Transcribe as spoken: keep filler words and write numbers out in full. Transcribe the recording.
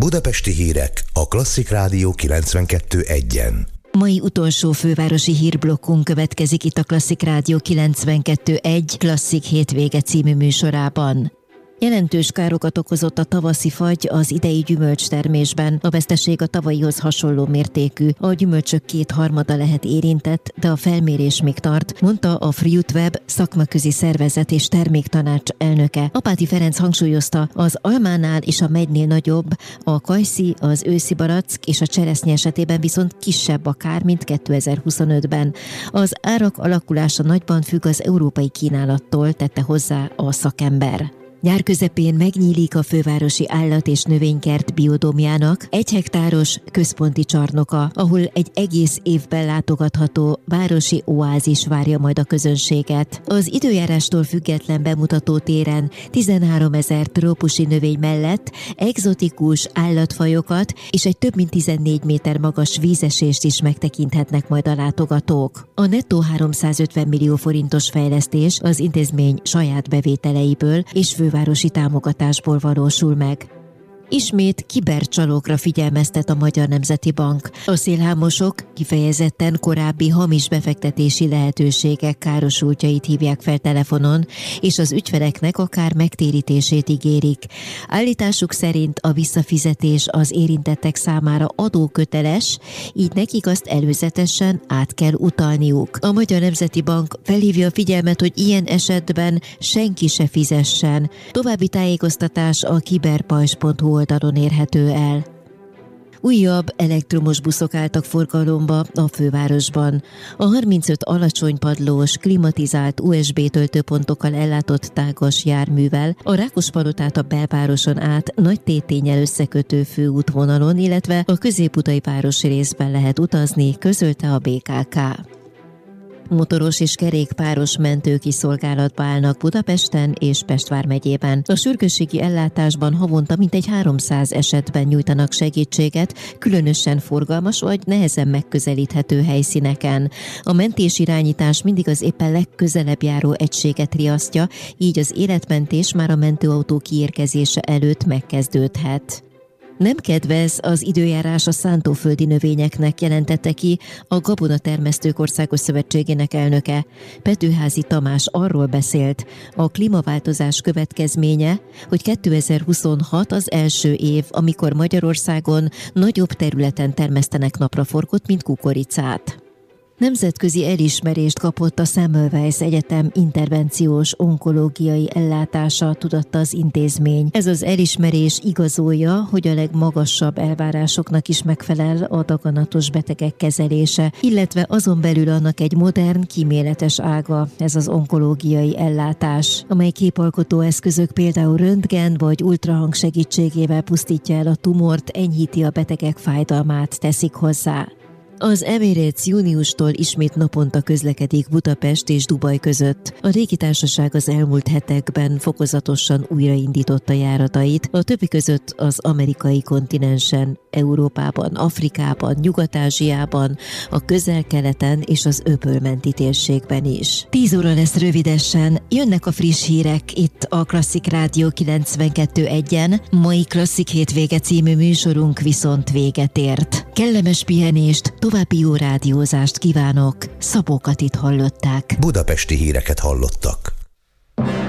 Budapesti hírek a Klasszik Rádió kilencvenkettő egyen. Mai utolsó fővárosi hírblokkunk következik itt a Klasszik Rádió kilencvenkettő egy Klasszik hétvége című műsorában. Jelentős károkat okozott a tavaszi fagy az idei gyümölcstermésben. A veszteség a tavalyihoz hasonló mértékű. A gyümölcsök kétharmada lehet érintett, de a felmérés még tart, mondta a Fruitweb szakmaközi szervezet és terméktanács elnöke. Apáti Ferenc hangsúlyozta, az almánál és a megynél nagyobb, a kajszi, az őszi barack és a cseresznye esetében viszont kisebb a kár, mint kétezer-huszonötben. Az árak alakulása nagyban függ az európai kínálattól, tette hozzá a szakember. Nyár közepén megnyílik a fővárosi állat- és növénykert biodómjának egy hektáros központi csarnoka, ahol egy egész évben látogatható városi oázis várja majd a közönséget. Az időjárástól független bemutató téren tizenháromezer trópusi növény mellett egzotikus állatfajokat és egy több mint tizennégy méter magas vízesést is megtekinthetnek majd a látogatók. A nettó háromszázötven millió forintos fejlesztés az intézmény saját bevételeiből és fő városi támogatásból valósul meg. Ismét kibercsalókra figyelmeztet a Magyar Nemzeti Bank. A szélhámosok kifejezetten korábbi hamis befektetési lehetőségek károsultjait hívják fel telefonon, és az ügyfeleknek akár megtérítését ígérik. Állításuk szerint a visszafizetés az érintettek számára adóköteles, így nekik azt előzetesen át kell utalniuk. A Magyar Nemzeti Bank felhívja a figyelmet, hogy ilyen esetben senki se fizessen. További tájékoztatás a kiberpajzs pont hu oldalon érhető el. Újabb elektromos buszok álltak forgalomba a fővárosban. A harmincöt alacsonypadlós, klimatizált u es bé töltőpontokkal ellátott tágas járművel a Rákospalotát a belvároson át Nagy Tétényel összekötő főútvonalon, illetve a közép-budai város részben lehet utazni, közölte a bé ká ká. Motoros és kerékpáros mentők is szolgálatba állnak Budapesten és Pest vármegyében. A sürgősségi ellátásban havonta mintegy háromszáz esetben nyújtanak segítséget, különösen forgalmas vagy nehezen megközelíthető helyszíneken. A mentésirányítás mindig az éppen legközelebb járó egységet riasztja, így az életmentés már a mentőautó kiérkezése előtt megkezdődhet. Nem kedvez az időjárás a szántóföldi növényeknek, jelentette ki a Gabonatermesztők Országos Szövetségének elnöke. Petőházy Tamás arról beszélt, a klímaváltozás következménye, hogy kétezer-huszonhat az első év, amikor Magyarországon nagyobb területen termesztenek napraforgót, mint kukoricát. Nemzetközi elismerést kapott a Semmelweis Egyetem intervenciós onkológiai ellátása, tudatta az intézmény. Ez az elismerés igazolja, hogy a legmagasabb elvárásoknak is megfelel a daganatos betegek kezelése, illetve azon belül annak egy modern, kíméletes ága, ez az onkológiai ellátás, amely képalkotó eszközök, például röntgen vagy ultrahang segítségével pusztítja el a tumort, enyhíti a betegek fájdalmát, teszik hozzá. Az Emirates júniustól ismét naponta közlekedik Budapest és Dubaj között. A légitársaság az elmúlt hetekben fokozatosan újraindította járatait, a többi között az amerikai kontinensen, Európában, Afrikában, Nyugat-Ázsiában, a Közel-Keleten és az öbölmenti térségben is. Tíz óra lesz rövidesen, jönnek a friss hírek itt a Klasszik Rádió kilencvenkettő egyen, mai Klasszik hétvége című műsorunk viszont véget ért. Kellemes pihenést, további jó rádiózást kívánok, Szabó Katit hallották. Budapesti híreket hallottak.